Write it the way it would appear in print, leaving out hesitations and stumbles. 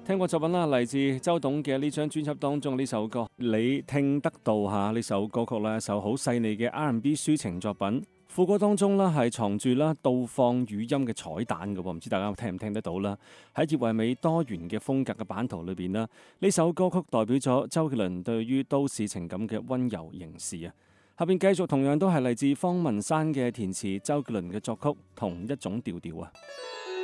聽過作品啦，嚟自周董嘅呢張專輯當中呢首歌《你聽得到》嚇，呢首歌曲咧，一首好細膩嘅 R&B 抒情作品。副歌當中咧係藏住啦倒放語音嘅彩蛋嘅喎，唔知大家聽唔聽得到啦？喺葉惠美多元嘅風格嘅版圖裏邊啦，呢首歌曲代表咗周杰倫對於都市情感嘅溫柔凝視啊！下邊繼續同樣都係嚟自方文山嘅填詞，周杰倫嘅作曲，同一種調調啊！